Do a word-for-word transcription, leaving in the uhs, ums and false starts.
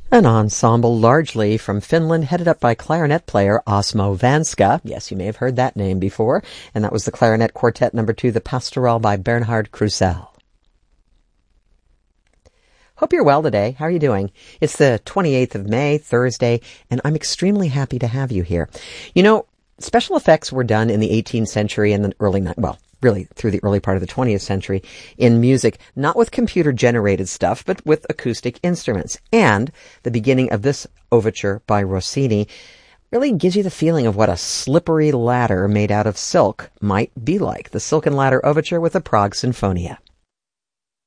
An ensemble largely from Finland headed up by clarinet player Osmo Vanska. Yes, you may have heard that name before. And that was the clarinet quartet number two, the Pastoral by Bernhard Krusell. Hope you're well today. How are you doing? It's the twenty-eighth of May, Thursday, and I'm extremely happy to have you here. You know, special effects were done in the eighteenth century and the early, well, really through the early part of the twentieth century in music, not with computer-generated stuff, but with acoustic instruments. And the beginning of this overture by Rossini really gives you the feeling of what a slippery ladder made out of silk might be like. The Silken Ladder Overture with the Prague Sinfonia.